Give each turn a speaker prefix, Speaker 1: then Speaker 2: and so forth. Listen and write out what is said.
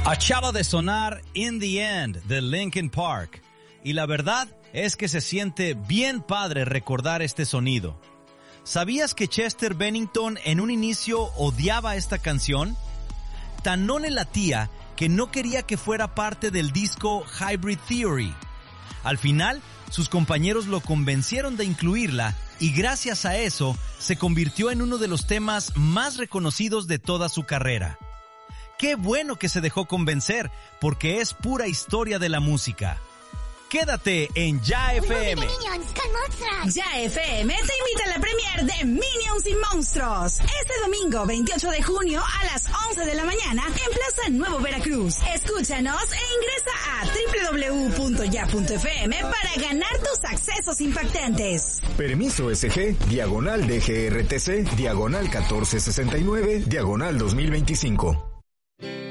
Speaker 1: Acaba de sonar In the End de Linkin Park y la verdad es que se siente bien padre recordar este sonido. ¿Sabías que Chester Bennington en un inicio odiaba esta canción? Tan no le latía que no quería que fuera parte del disco Hybrid Theory. Al final, sus compañeros lo convencieron de incluirla y gracias a eso se convirtió en uno de los temas más reconocidos de toda su carrera. Qué bueno que se dejó convencer, porque es pura historia de la música. Quédate en Ya FM.
Speaker 2: Ya FM te invita a la premiere de Minions y Monstruos. Este domingo 28 de junio a las 11 de la mañana en Plaza Nuevo Veracruz. Escúchanos e ingresa a www.ya.fm para ganar tus accesos impactantes.
Speaker 3: Permiso SG, /DGRTC, /1469, /2025.